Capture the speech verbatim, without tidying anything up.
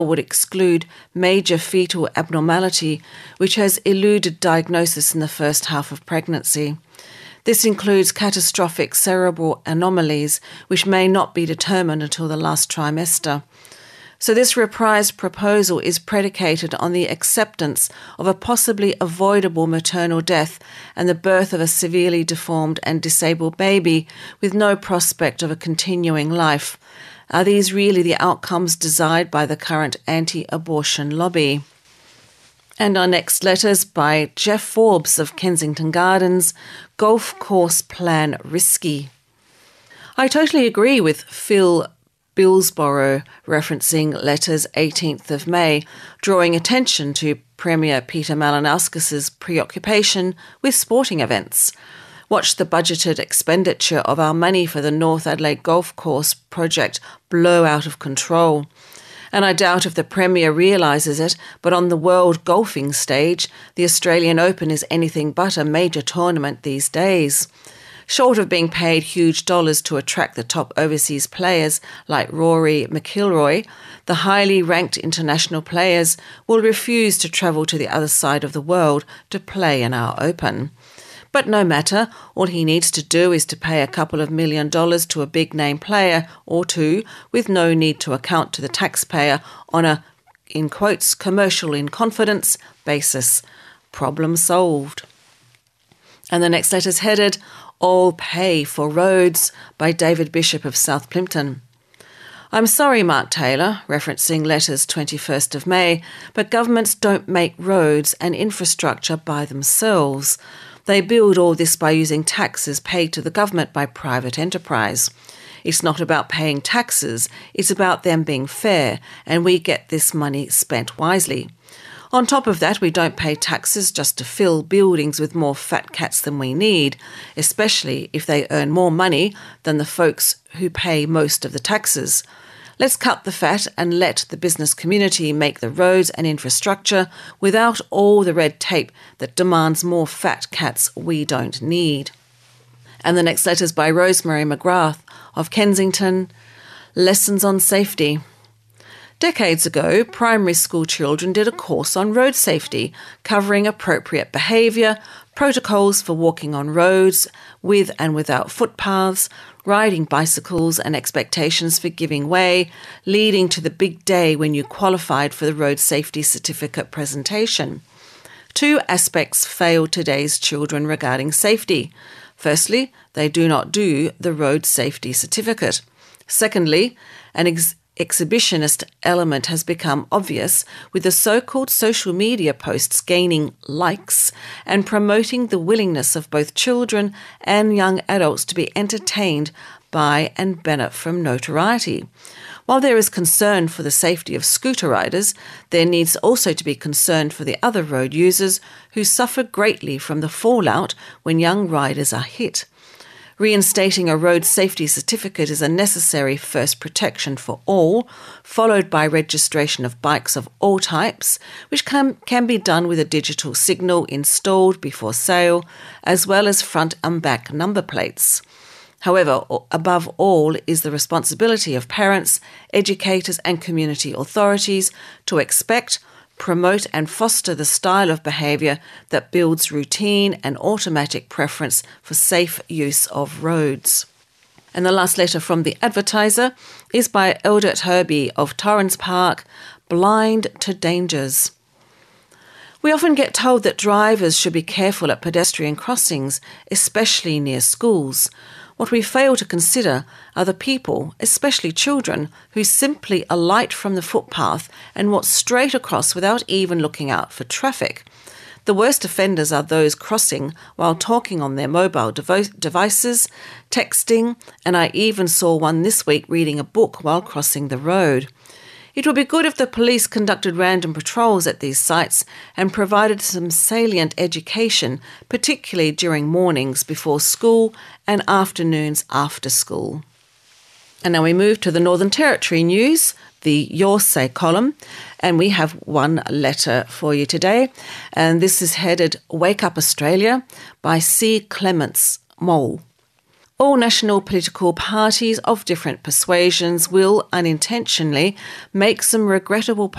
would exclude major fetal abnormality, which has eluded diagnosis in the first half of pregnancy. This includes catastrophic cerebral anomalies, which may not be determined until the last trimester. So this reprised proposal is predicated on the acceptance of a possibly avoidable maternal death and the birth of a severely deformed and disabled baby with no prospect of a continuing life. Are these really the outcomes desired by the current anti-abortion lobby? And our next letters by Jeff Forbes of Kensington Gardens, Golf Course Plan Risky. I totally agree with Phil Billsborough referencing letters eighteenth of May, drawing attention to Premier Peter Malinauskas' preoccupation with sporting events. Watch the budgeted expenditure of our money for the North Adelaide Golf Course project blow out of control. And I doubt if the Premier realises it, but on the world golfing stage, the Australian Open is anything but a major tournament these days. Short of being paid huge dollars to attract the top overseas players like Rory McIlroy, the highly ranked international players will refuse to travel to the other side of the world to play in our Open. But no matter, all he needs to do is to pay a couple of million dollars to a big-name player or two with no need to account to the taxpayer on a, in quotes, commercial in confidence basis. Problem solved. And the next letter's headed, All Pay for Roads by David Bishop of South Plympton. I'm sorry, Mark Taylor, referencing letters twenty-first of May, but governments don't make roads and infrastructure by themselves. They build all this by using taxes paid to the government by private enterprise. It's not about paying taxes, it's about them being fair, and we get this money spent wisely. On top of that, we don't pay taxes just to fill buildings with more fat cats than we need, especially if they earn more money than the folks who pay most of the taxes. Let's cut the fat and let the business community make the roads and infrastructure without all the red tape that demands more fat cats we don't need. And the next letter's by Rosemary McGrath of Kensington, Lessons on Safety. Decades ago, primary school children did a course on road safety, covering appropriate behaviour, protocols for walking on roads with and without footpaths, riding bicycles and expectations for giving way, leading to the big day when you qualified for the road safety certificate presentation. Two aspects fail today's children regarding safety. Firstly, they do not do the road safety certificate. Secondly, an ex- exhibitionist element has become obvious with the so-called social media posts gaining likes and promoting the willingness of both children and young adults to be entertained by and benefit from notoriety. While there is concern for the safety of scooter riders, there needs also to be concern for the other road users who suffer greatly from the fallout when young riders are hit. Reinstating a road safety certificate is a necessary first protection for all, followed by registration of bikes of all types, which can, can be done with a digital signal installed before sale, as well as front and back number plates. However, above all is the responsibility of parents, educators and community authorities to expect, promote and foster the style of behaviour that builds routine and automatic preference for safe use of roads. And the last letter from the Advertiser is by Eldert Herbie of Torrens Park, Blind to Dangers. We often get told that drivers should be careful at pedestrian crossings, especially near schools. What we fail to consider are the people, especially children, who simply alight from the footpath and walk straight across without even looking out for traffic. The worst offenders are those crossing while talking on their mobile devo- devices, texting, and I even saw one this week reading a book while crossing the road. It would be good if the police conducted random patrols at these sites and provided some salient education, particularly during mornings before school and afternoons after school. And now we move to the Northern Territory News, the Your Say column, and we have one letter for you today. And this is headed Wake Up Australia by C. Clements Mole. All national political parties of different persuasions will unintentionally make some regrettable